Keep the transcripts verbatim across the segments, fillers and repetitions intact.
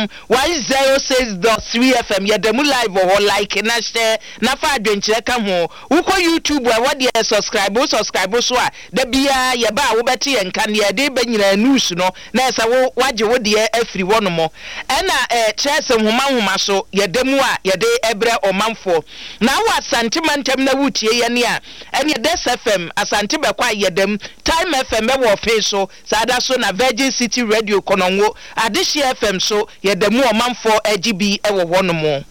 dom one zero six point three F M yedemu live or like na share na fa adwenkyere ka ho uko YouTube wa wode subscribe subscribe so a da bia ye ba wo beti yenka ne de banyina news no na esa wo waje wo de afiri wono mo ena eh chese homa homa so yedemu a yede ebre omanfo na wa santimantem na wutie ye ne a ene Des F M asante be kwa yedem Time F M be wo fe so sada so na Virgin City Radio kononwo Adishie F M so yedemu omanfo A G B e wo wono mo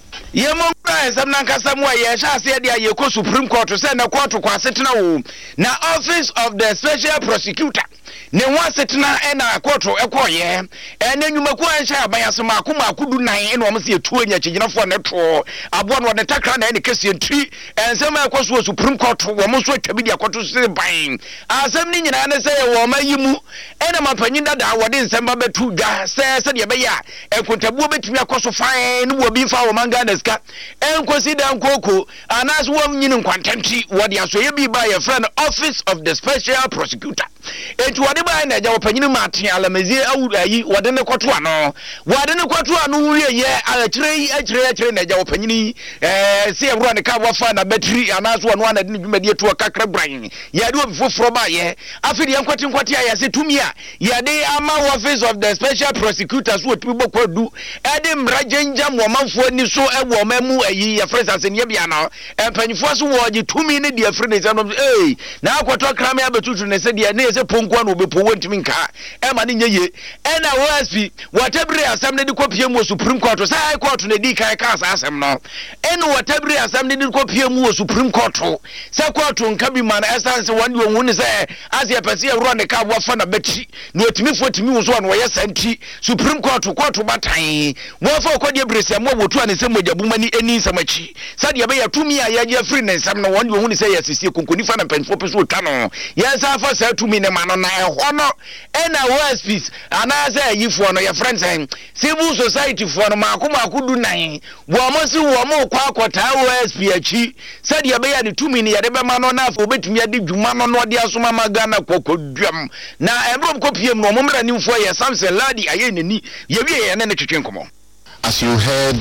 yemo kra sam na nkasa mu aye sha ase dia ye ko Supreme Court say na court kwa setena wo na Office of the Special Prosecutor ne wa setena e na court ekoye e na nyumaku ansha abayasema akoma akudu nan e na o mse etu anya kyiginafo ne to abo no ne takra na ne kese ntri ensem ekoso Supreme Court wo mo so atwa bi dia koto se ban asem ni nyina ne say wo mayimu e na mapanyin dada wode nsem ba betu dwa se se de be ya ekontabuo betumi akoso fan wo bi fa wo manga na ska enkosi dan koko anas wo nyini nkwantanti wode asoye bi ba ye friend Office of the Special Prosecutor etu wode ba na ja wo panyin ma ate alamazie awu ayi wode ne koto ano wode ne koto ano wie ye akire akire akire na ja wo panyin eh se ebro ne ka wo fa na battery anas wo no ana de dwumade to kakra bran ye de ofoforo ba ye afidi enkwati nkwati ya se tumi a ye de ama Office of the Special Prosecutors wo tumi bokwadu e de mrajenja mo manfo ni so e wo mamu ayi ya friends ase ne bia na empanyfo so wo gi tumi ne de friends ase no eh na akwato krame abetutu ne se de ne se ponko na obepo wontumi nka e ma ne nyeye e na O S P whatever asam ne de kopie mu Supreme Court say high court ne di kai ka asam no e no whatever asam ne de kopie mu Supreme Court say court nka bi man essence one de ohun ne say as ye pese ewro ne ka wo fa na beti na otimi fo timi wo so na wo ye santi Supreme Court court batan wo fa okodi ebrese mo wotu ane se mogabumani eni samachi sade be ya tumi a ya je free ne sam no won de ohun ne say yesisi konkoni fa na penfo peso twa no yes afa sa tumi ne ma no na ho no e na O S P ana say yifo no ye friends en civil society fo no makoma akudu nan wo mo si wo mo kwa akota O S P achi sade be ya de tumi ne ye de be ma no na afo betumi ade dwuma no no de asoma magana kokodwam na ebrom kopiem no mo mra nimfo ye Samson Ladi aye nani ye wie ye ne ne twetwe nkomo. As you heard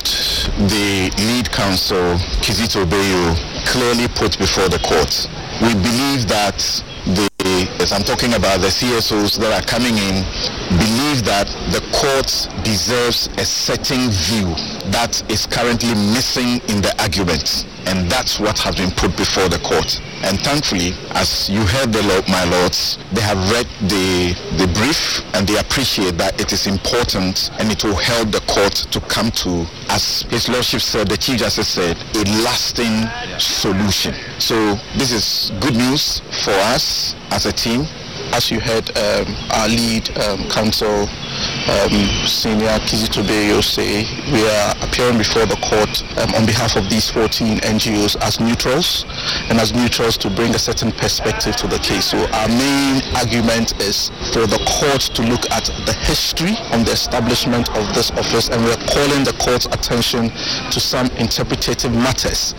the lead counsel, Kizito Obeyo, clearly put before the court, we believe that the, as I'm talking about the C S Os that are coming in, believe that the court deserves a certain view that is currently missing in the arguments. And that's what has been put before the court. And thankfully, as you heard the law, my lords, they have read the, the brief and they appreciate that it is important and it will help the court to come to, as His Lordship said, the Chief Justice said, a lasting solution. So this is good news for us as a team. As you heard um, our lead um, counsel, um, Senior Kizito Obeyo say, we are appearing before the court um, on behalf of these fourteen N G Os as neutrals, and as neutrals to bring a certain perspective to the case. So our main argument is for the court to look at the history on the establishment of this office, and we are calling the court's attention to some interpretative matters.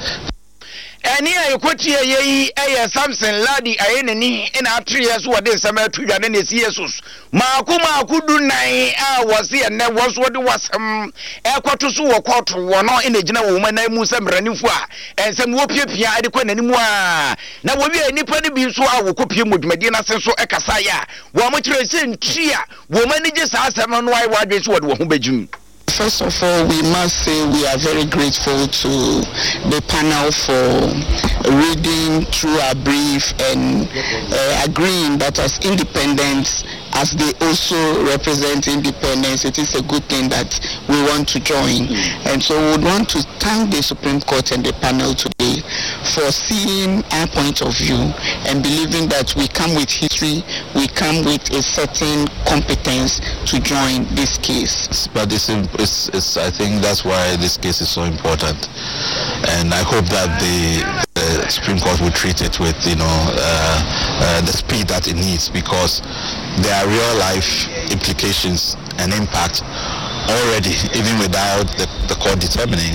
Eni ayekoti yeyi eye Samson Ladi ayeneni ina atria so wode sama tudwa ne nesi Jesus maakuma akudu nan a wose ene woso wode wasam ekoto so wokoto wono ina gina wo ma na mu samranifo a ensem wo piepia ade kwa nanimu a na wo wi enipa ne bi so a wo kopie modwumadi na se so ekasa ya wo mo kire se ntria wo ma ni je sa asem no ai wadwe so wode wo ho bajum. First of all, we must say we are very grateful to the panel for reading through our brief and uh, agreeing that as independents, as they also represent independence, it is a good thing that we want to join. And so we would want to thank the Supreme Court and the panel today for seeing our point of view and believing that we come with history, we come with a certain competence to join this case. But it's, it's, it's, I think that's why this case is so important. And I hope that the, the Supreme Court will treat it with, you know, uh, uh, the speed that it needs, because there are real life implications and impact already, even without the, the court determining,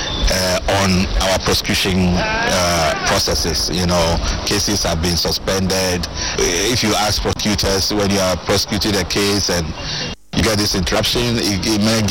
uh, on our prosecution uh, processes. You know, cases have been suspended. If you ask prosecutors when you are prosecuting a case and you get this interruption, it, it may